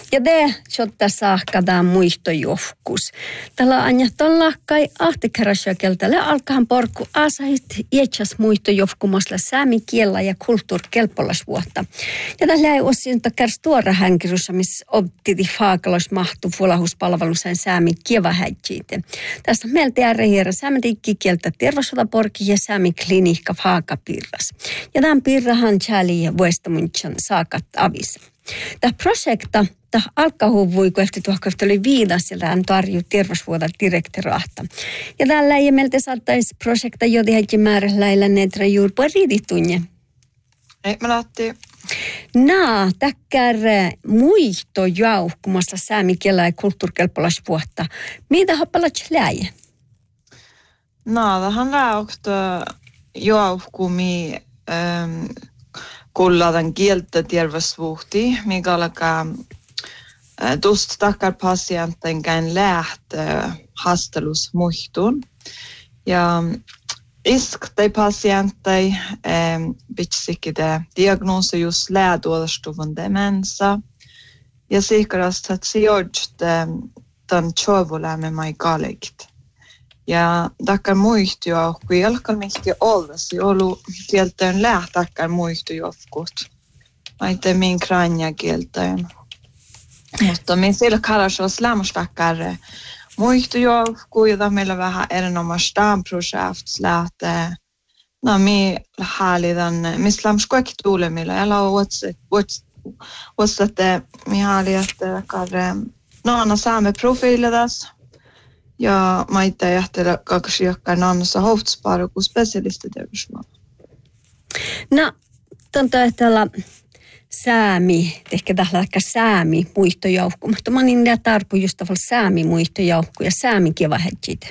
Ja det jotta saakadaan muistojuhkus. Tällä anja tuolla kai ahtikäräsjökeltälle alkahan porkku asahit iätsäs muistojuhkumasla säämi kiellä ja kulttuurikelpolasvuotta. Ja tällä ei osinta kärs tuora hänkirussa, missä optiti faakalos mahtu fuolahuspalvelusen säämi kievahäitjiite. Tässä meiltä järjeherä säämi kieltä terveyssotaporki ja säämi klinikka faakapirras. Ja tämän pirrahan tjäli ja vuestamuntsan saakat avissa. Tämä projekta alkahuvui, kun efter tuohkoista oli viidas, ja tämä tarjuu terveysvuodelta direktoraata. Ja tällä ei meiltä saattaisi projekta jotenkin määrällä netra juuri riiditunne. Ei, me lähtiin. Täkkär muisto jauhkumassa säämikielä ja kulttuurikelpolasvuotta. Mitä hoppalat läjä? Tähän lähtöä jauhkumi kulladan kieltä terveysvuotti, mikä alkaa tuosta takkar patientin käyn lähtö hastelus muistuun. Ja isktai patientti bitsikide diagnoosi just läätuodastuvan demensa. Ja sikärästä, että se joudute tämän tjovulämme mai kalegt. Ja takkar muistuja, kun jalkal mihti olvasi, ollut kieltäen lähtakkar muistujohkut. Mä ite min kranja kieltäen. Mutta min sillä kallas lämmästakkar muistujohku, jota meillä vähän erinomaistaan projekts lähtee. Mi haalidan, missä lämmäskoikki tuulemilla. Älä että mi haali, että aina saamme profiilidas. Ja mä itse ajattelen kaksiakkaan annassa hoftsparo kuin specialistityösmaa. Tällä säämi, ehkä tällä säämi muistojoukku, mutta mä niin nää tarpu just tavalla säämi muistojoukku ja säämi kiva hetjit.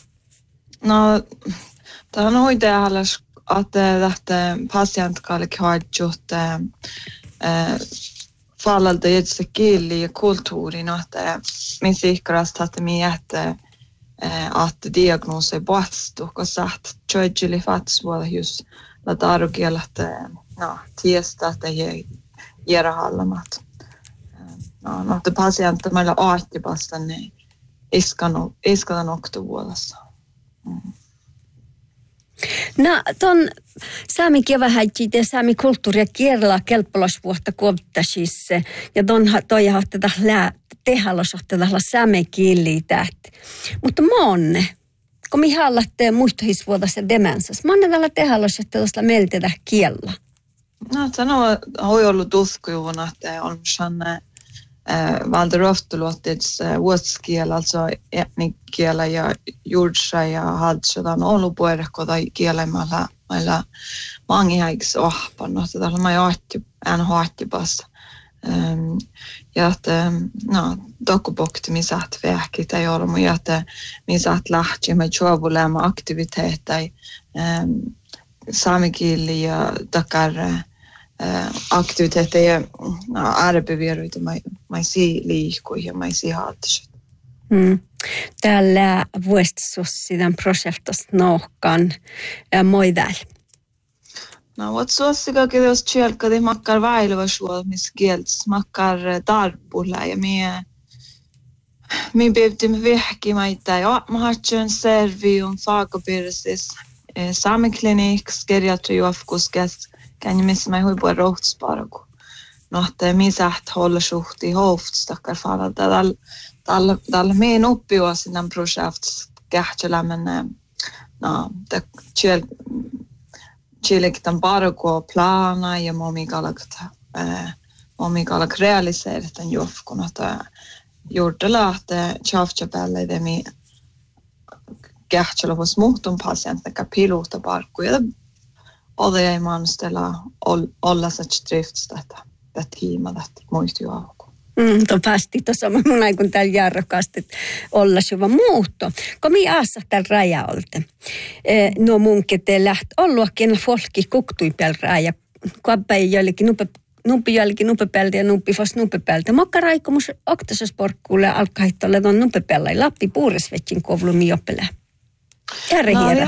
Tämä on hoitajahallas, että patientkallik haadjut fallalta jätse kieli ja kulttuurin, että min sikrast att miettä att diagnos är bortstå och sagt tjöjli fatsvuoda just att arugella tiesta att det ger hallamat. Että patientti meillä aattipasta niin iskadan oktovuodessa. Ton saami kevähäitjiit ja saami kulttuuri ja kielellä kelppolasvuotta kuoptasissa ja toi hahtada tehallosohtada saame kieli tähti. Mutta monne, kun mi hallatte muistohisvuodassa demensas, monne tällä tehallosohtada meltetä kiellä. Sanoo hoi ollut uskojuvana, että on sanne väldigt ofta låtits vuoskiel, alltså etnikkielä ja juursa ja haltsodan olupuerkoda kielemällä mangihaiksi ohpanut, että tällä mä haattipas. Ja että dokubokti mi saat vähkitä ei ole, ja että mi saat lähti med tjovulema aktiviteetter saamikieli ja takar aktiviteetter ja arbevieruita maisi liikkui ja maisi haltsi. Tällä vuostasossidan projektasta nohkan moidal. Vot suossikakin jos tjälkadi makkar vailvasuol mis kielts makkar tarpulla ja mi bevtim vehki maita ja mahatjön servium faakopirsis saameklinik geriatrijuofkuskas kan missä mä huipua rohtsparaku. Että misäht håller suhti hoftstakkar falla tällä meidän oppivuosina projekts kähtselä men Chilektan barko plana ja momikalak realiserat den jofkon että jordela että chavchapalle det mi kähtsellä hos muhtun patientka pilota barko ja alla jag manstella alla such drifts detta tiima detta muistuauko. Päästi tuossa mun aikun täällä jarrokasti olla syvä muutto. Kun minä aassa täällä rajaolta. No munkin te lähti olluakin folki kuktui päällä raja. Kuappäin joillekin numpi joillekin nupepäältä ja numpi fos nupepäältä. Mokka raikomus oktasosporkkuulle alkaittolle ton nupepäältä. Lappi puuresvetsin kovlumi joppelä. Järjehiera.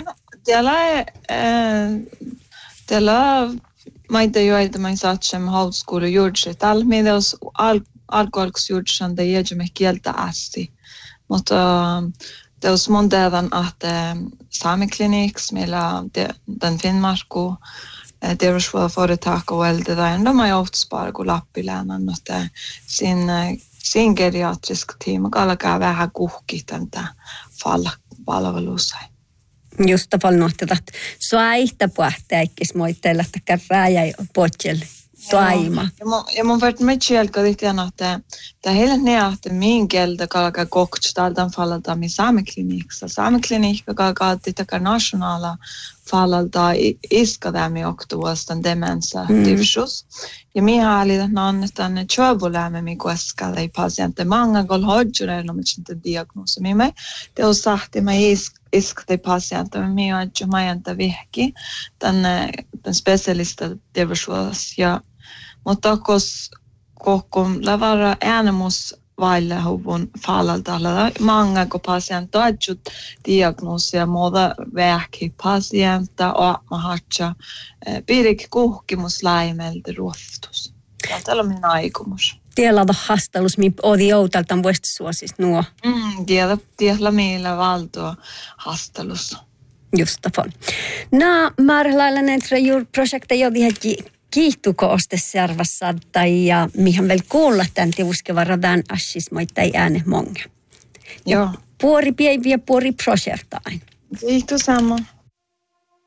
Täällä maita joita mä saatsen hautskoulu juursi. Täällä meidän alkualkusjuurtsan det ger ju mig kieltä asti. Mutta det är små dedan att sameklinik meillä den Finnmarku det är så företag och äldre där ändå man ofta sparar gå Lappilänan och det sin geriatrisk team och alla käy vähän kuhkitanta palvelussa. Just palnoitteet, suaihta puhtääkkis moitteilla, että kärrää jäi potjelle toima. Ja mun varit med kjälkadit että det heller ne että min kieltä kalka kokstaltan fallalta min samekliniksa. Sameklinikka kalka tittaka nationala fallalta iskadämi oktuvuostan demensa divisus. Ja minä oli, että annetaan ne tjövulämme min kueskalla i patienter. Många gånger hodger eller om inte diagnos. Minä det on sahti mä iskade patienter men minä on ju mä inte vihki den specialista divisus ja mutta kun lavara äänemus vaille huvun fallalta många go patienter har ju diagnosia måda vähki patienter och mahatcha pirik kuhkimuslaimelta ruoftus. Tällä on minun aikomus. Tiedä hastalus mi odi outaltan vuosta suosis nuo. Tiedä meillä valtoa hastalus. Just tapon. Määrälläinen projekti jo dihäki kiihtuko ostesjärvässä tai ja mihän vielä kuulla tämän tiuskevaradan asismoittai ääne monga. Joo. Puori päiviä puori projektain. Kiitos sama.